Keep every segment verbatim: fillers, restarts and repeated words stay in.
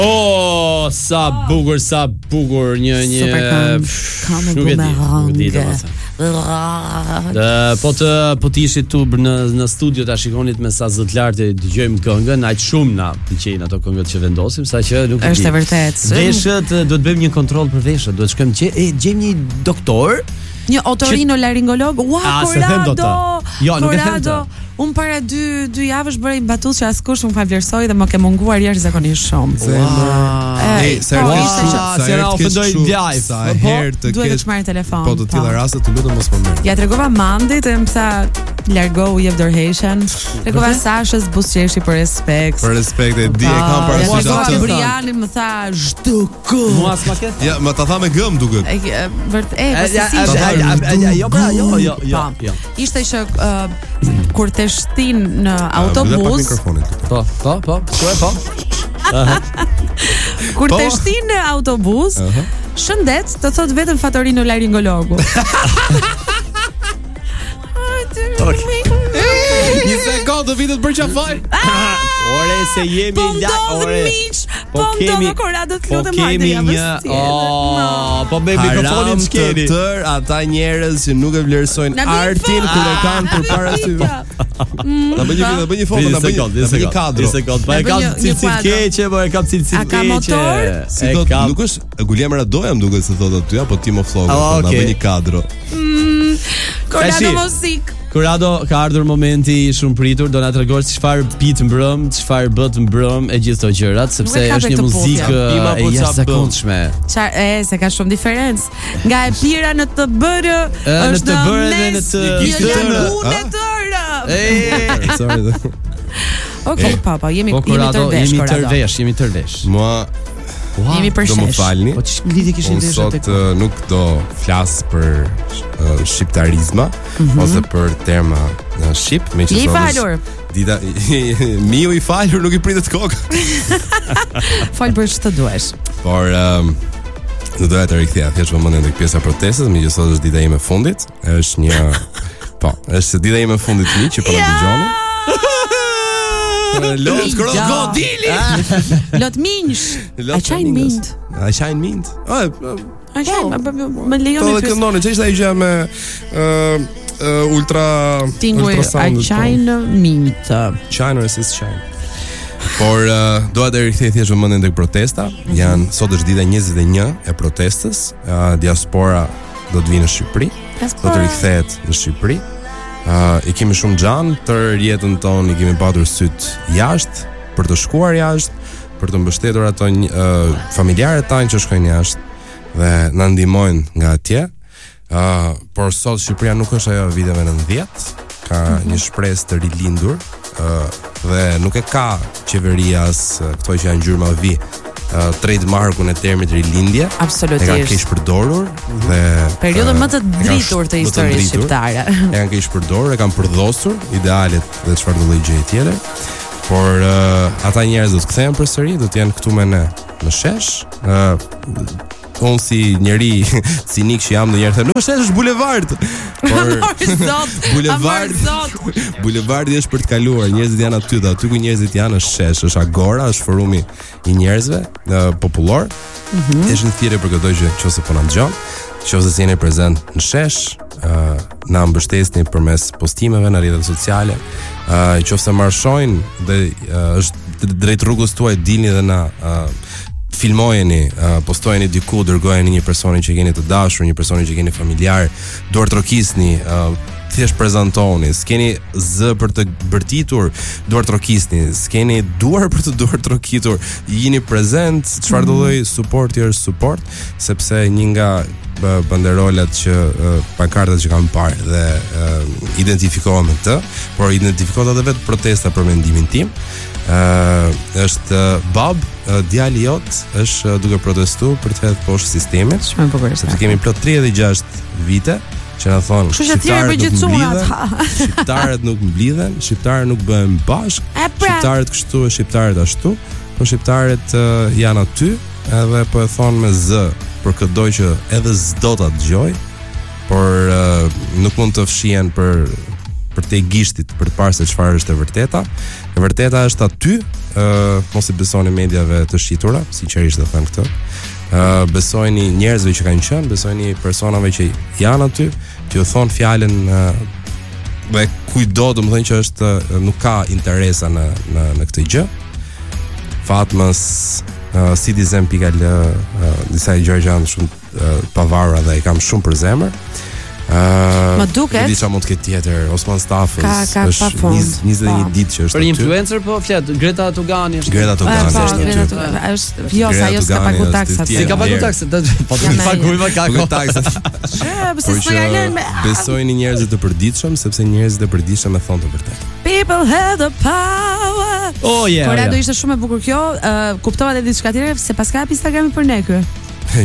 Oh, sa bukur, sa bukur, një një kam nuk e di, nuk e di domethënë. Po të po të ishit tu në në studio ta shikonit me sa zot lartë dëgjojmë këngën, aq shumë na pëlqejnë ato këngët që vendosim, saqë nuk e di. Është e vërtet. Veshët duhet bëjmë një kontroll për veshët, duhet shkojmë që e gjejmë një doktor, një otorinolaringolog. Ua, Corrado. Jo, nuk e them të. Un para dy dy javësh bëra një batut që askush nuk ka vlerësoi dhe më ke munguar jashtëzakonisht shumë. Ej, sa herë ofendoj djaj, sa herë të kesh. Duhet të marr telefon. Po të tilla raste të lutem mos më merr. Ja tregova Mandit e më tha largo u jep dorëheqjen. Tregova Sashës buzëqeshi për respekt. Për respekt e di e kam parasysh atë. Briani më tha çdo kohë. Mua s'ma ke. Ja, më ta tha me gëm duket. Vërtet, e, po si si. Jo, jo, jo, jo, jo. Ishte që kur të shtin në autobus. Po, po, po, ku e po? Kur të shtin në autobus, shëndet, të thot vetëm Fatorinolaringologu. Një sekond të vitet për qafaj. Ore se jemi la, ore. Po kemi Corrado të lutem po kemi një oh, po me mikrofonin çkeni. Të tër ata njerëz që nuk e vlerësojnë artin kur e kanë përpara sy. Na bëj një bëj një foto, na bëj një kadro. Një sekond, po e kam cilësi keqe, po e kam cilësi keqe. Si do të nuk është Guillermo Radoja më duket se thotë aty, apo Timo Flogo, na bëj një kadro. Corrado mosik. Corrado, ka ardhur momenti i shumë pritur, do na tregosh çfarë bit mbrëm, çfarë bët mbrëm e gjithë këto gjërat, sepse është një muzikë e jashtëzakonshme. Çfarë, e se ka shumë diferencë. Nga e pira në të bërë, është në të bërë dhe në të gjithë tërë. Okej, papa, jemi jemi tërvesh, jemi tërvesh, jemi tërvesh. Mua Wow, jemi do më falni. Po ç'lidhje lidhje kishin dhe sot uh, nuk do flas për uh, shqiptarizma mm -hmm. ose për terma uh, shqip, meqenëse i falur. Dita miu i falur nuk i pritet kokë. Fal për ç'të duash. Por um, do doja të rikthea thjesht vëmendjen tek pjesa protestës, meqenëse sot është dita ime e fundit, është një po, është dita ime e fundit miq që po na dëgjoni. Lot krokodili. Lot minj. A çajin mint. A çajin mint. Ah, a çajin, më lejoni të. Po këndonë, ç'ishte ai gjë me ë ultra ultrasound. A çajin mint. Çajin resist çajin. Por uh, doa të rikthej thjesht vëmendjen tek protesta. Jan sot është dita njëzet e një e protestës. Uh, diaspora do të vinë në Shqipëri. Do të rikthehet në Shqipëri. Uh, I kemi shumë gjanë tër jetën tonë, i kemi patur syt jashtë për të shkuar jashtë, për të mbështetur ato uh, familjarët tanë që shkojnë jashtë dhe na ndihmojnë nga atje. Uh, por sot Shqipëria nuk është ajo viteve nëntëdhjetë, ka mm-hmm. një shpresë të rilindur uh, dhe nuk e ka qeveria as uh, këto që janë gjyrma vi. Uh, trademarkun e termit rilindje. Absolutisht. E kanë keq përdorur mm-hmm. dhe periudhën më të dritur të historisë shqiptare. E kanë keq përdorur, e kanë përdhosur idealet dhe çfarë do lloj gjëje tjetër. Por uh, ata njerëz do të kthehen përsëri, do të jenë këtu me ne në shesh. Uh, unë si njeri cinik që jam ndonjëherë them, nuk është shesh, është bulevard. Por bulevard. Bulevardi është për të kaluar, njerëzit janë aty, dhe aty ku njerëzit janë është shesh, është agora, është forumi i njerëzve uh, popullor. Mm-hmm. Është një thirrje për çdo gjë, nëse po na dëgjon, nëse jeni prezant në shesh, uh, na mbështesni përmes postimeve në rrjetet sociale. Uh, nëse marshojnë dhe uh, është drejt rrugës tuaj, dilni dhe na uh, filmojeni, uh, postojeni diku, dërgojeni një personi që keni të dashur, një personi që keni familjar, duar trokisni, uh, thjesht prezantoni, s'keni zë për të bërtitur, duar trokisni, s'keni duar për të duar trokitur, jini prezent, çfarë do lloj supporti është support, sepse një nga banderolat që uh, pankartat që kam parë dhe uh, identifikohem me të, por identifikohet edhe vetë protesta për mendimin tim. Uh, është uh, bab uh, djali jot është uh, duke protestuar për të hedhur poshtë sistemit. Sepse kemi plot tridhjetë e gjashtë vite që na thonë shqiptarët nuk mblidhen, shqiptarët nuk mblidhen, shqiptarët nuk bëhen bashkë, shqiptarët kështu e shqiptarët ashtu, po shqiptarët uh, janë aty edhe po e thonë me z për këdo që edhe s'do ta dëgjoj, por uh, nuk mund të fshihen për për te gishtit për të parë se çfarë është e vërteta. E vërteta është aty, ë uh, mos i besoni mediave të shqitura, sinqerisht do them këtë. Ë uh, besojini njerëzve që kanë qenë, besojini personave që janë aty, që u thon fjalën uh, dhe kujdo, domethënë që është uh, nuk ka interesa në në në këtë gjë. Fatmës uh, citizen.al uh, disa gjëra janë shumë uh, pavarura dhe i kam shumë për zemër. Uh, Më duket di çfarë mund të ketë tjetër. Osman Stafës ka, ka është njëzet e një ditë që është për influencer po flet Greta Tugani është. Greta Tugani po, është Greta Tugani është jo sa ajo s'ka pagu taksat. Si ka pagu taksat? Po të paguaj më ka pagu taksat. Pse s'po ja lën? Besojini njerëzit të përditshëm sepse njerëzit e përditshëm e thonë të vërtetë. People have the power. Oh yeah. Por ajo ishte shumë e bukur kjo, uh, kuptova edhe diçka tjetër se paska hap Instagramin për ne kë. Hey.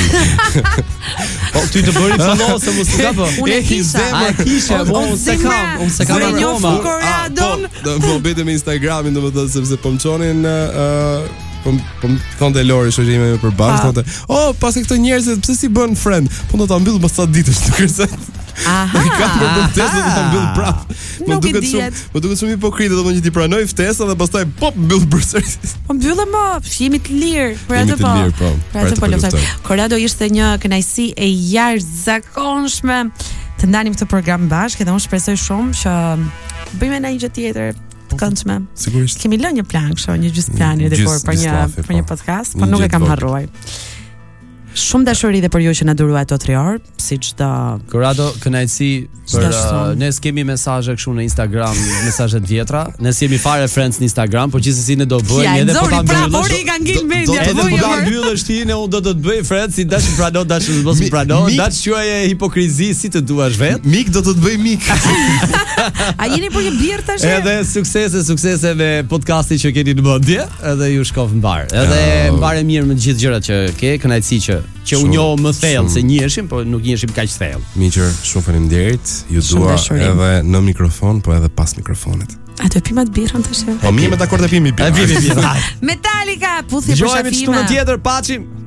Po ty të bëri follow se mos ka po. Unë e kisha. A kisha? Unë se kam, unë se kam akoma. Po, po bëte me Instagramin domethënë sepse po më çonin ë po po konte Lori shoqëri ime për bashkë konte. Oh, pasi këto njerëz pse si bën friend? Po do ta mbyll pas sa ditësh nuk është. Aha. Ka problem ftesë do ta mbyll prap. Më Nuk i duket shumë, dihet. më duket shumë hipokrite domethënë që ti pranoj ftesën dhe pastaj pop mbyll përsëri. Po mbyllë më, jemi të lirë. Për Jemi atë të po. lirë, po. Për Për atë atë po po luftoj. luftoj. Korado ishte një kënaqësi e jashtëzakonshme të ndanim këtë program bashkë dhe unë shpresoj shumë që bëjmë ndonjë gjë tjetër të këndshme. Sigurisht. Kemi lënë një plan, kështu, një gjys plani Një dikur gjys- për gjys një llafi, për një po. podcast, Një por nuk e gjë kam vogël. harruar. Shumë dashuri dhe për ju që na duruat ato tre orë, si çdo Korado, kënaqësi për Çdo uh, ne skemi mesazhe kështu në Instagram, mesazhe të vjetra. Ne s'jemi fare friends në Instagram, por gjithsesi ne do bëjmë edhe po ta mbyllësh. mbyllësh. Ori ka ngel do- media. Edhe po ta mbyllësh ti, ne unë do të të bëj friends, si dash prano, dash mos Mi- prano, mik- dash quaje hipokrizi si të duash vet. Mik do të të bëj mik. A jeni për një birë tash? Edhe suksese, suksese me podcastin që keni në mendje, edhe ju shkov mbar. Edhe Oh. mbare mirë me të gjithë gjërat që ke, kënaqësi që që u Shumë, njoh më thellë shumë. se njiheshim, po nuk njiheshim kaq thellë. Miqër, shumë faleminderit. Ju Shumë dua dashuri. edhe në mikrofon, po edhe pas mikrofonit. A të pimat birën tash? Po mirë me dakord e pimi. E vini mirë. Metallica, puthje për Dëgjojmë çdo shafime. tjetër, paçim.